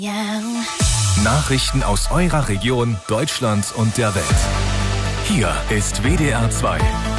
Nachrichten aus eurer Region, Deutschland und der Welt. Hier ist WDR 2.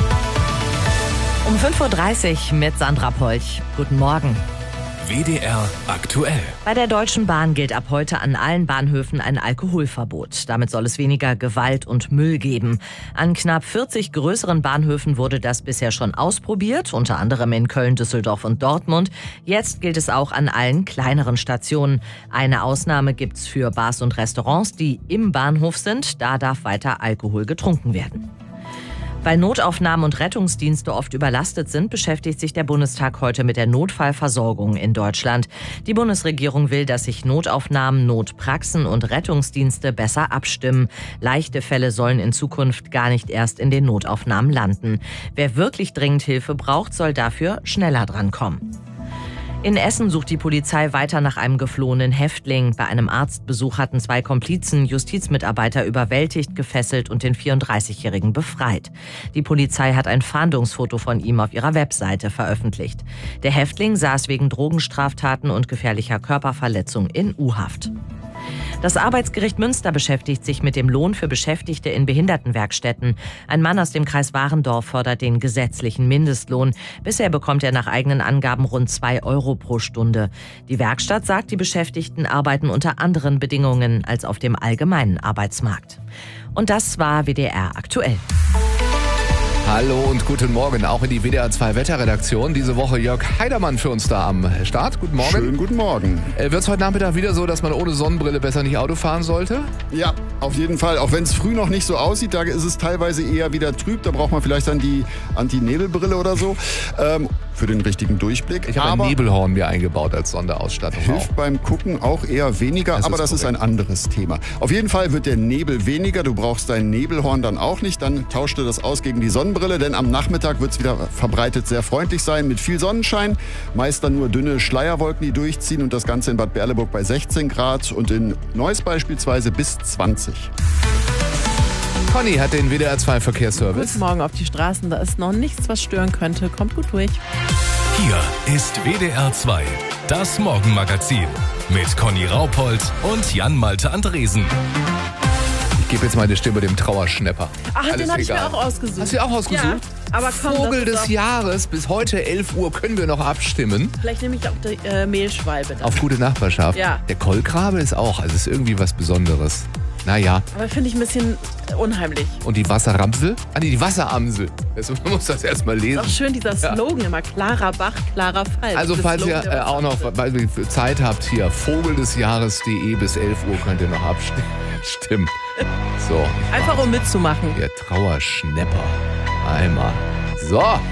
Um 5.30 Uhr mit Sandra Polch. Guten Morgen. WDR aktuell. Bei der Deutschen Bahn gilt ab heute an allen Bahnhöfen ein Alkoholverbot. Damit soll es weniger Gewalt und Müll geben. An knapp 40 größeren Bahnhöfen wurde das bisher schon ausprobiert, unter anderem in Köln, Düsseldorf und Dortmund. Jetzt gilt es auch an allen kleineren Stationen. Eine Ausnahme gibt's für Bars und Restaurants, die im Bahnhof sind. Da darf weiter Alkohol getrunken werden. Weil Notaufnahmen und Rettungsdienste oft überlastet sind, beschäftigt sich der Bundestag heute mit der Notfallversorgung in Deutschland. Die Bundesregierung will, dass sich Notaufnahmen, Notpraxen und Rettungsdienste besser abstimmen. Leichte Fälle sollen in Zukunft gar nicht erst in den Notaufnahmen landen. Wer wirklich dringend Hilfe braucht, soll dafür schneller drankommen. In Essen sucht die Polizei weiter nach einem geflohenen Häftling. Bei einem Arztbesuch hatten 2 Komplizen Justizmitarbeiter überwältigt, gefesselt und den 34-Jährigen befreit. Die Polizei hat ein Fahndungsfoto von ihm auf ihrer Webseite veröffentlicht. Der Häftling saß wegen Drogenstraftaten und gefährlicher Körperverletzung in U-Haft. Das Arbeitsgericht Münster beschäftigt sich mit dem Lohn für Beschäftigte in Behindertenwerkstätten. Ein Mann aus dem Kreis Warendorf fordert den gesetzlichen Mindestlohn. Bisher bekommt er nach eigenen Angaben rund 2 Euro pro Stunde. Die Werkstatt sagt, die Beschäftigten arbeiten unter anderen Bedingungen als auf dem allgemeinen Arbeitsmarkt. Und das war WDR aktuell. Hallo und guten Morgen, auch in die WDR 2 Wetterredaktion. Diese Woche Jörg Heidermann für uns da am Start. Guten Morgen. Schönen guten Morgen. Wird es heute Nachmittag wieder so, dass man ohne Sonnenbrille besser nicht Auto fahren sollte? Ja, auf jeden Fall. Auch wenn es früh noch nicht so aussieht, da ist es teilweise eher wieder trüb. Da braucht man vielleicht dann die Anti-Nebelbrille oder so für den richtigen Durchblick. Ich habe ein Nebelhorn mir eingebaut als Sonderausstattung. Hilft beim Gucken auch eher weniger, aber das ist ein anderes Thema. Auf jeden Fall wird der Nebel weniger. Du brauchst dein Nebelhorn dann auch nicht. Dann tauscht du das aus gegen die Sonnenbrille, denn am Nachmittag wird es wieder verbreitet sehr freundlich sein mit viel Sonnenschein. Meist dann nur dünne Schleierwolken, die durchziehen und das Ganze in Bad Berleburg bei 16 Grad und in Neuss beispielsweise bis 20. Conny hat den WDR 2 Verkehrsservice. Guten Morgen auf die Straßen, da ist noch nichts, was stören könnte. Kommt gut durch. Hier ist WDR 2, das Morgenmagazin mit Conny Raupold und Jan-Malte Andresen. Ich gebe jetzt meine Stimme dem Trauerschnepper. Ach, den habe ich mir auch ausgesucht. Hast du dir auch ausgesucht? Ja, aber komm, Vogel des Jahres, bis heute 11 Uhr können wir noch abstimmen. Vielleicht nehme ich auch die Mehlschwalbe. Auf gute Nachbarschaft. Ja. Der Kohlgrabe ist auch, also ist irgendwie was Besonderes. Naja. Aber finde ich ein bisschen unheimlich. Und die Wasserramsel? Ah nee, die Wasseramsel. Man muss das erstmal lesen. Ist auch schön dieser Slogan immer, klarer Bach, klarer Fall. Also Das falls Slogan ihr auch noch Zeit habt, hier vogeldesjahres.de bis 11 Uhr könnt ihr noch abstimmen. So. Einfach um mitzumachen. Der Trauerschnepper. Einmal. So.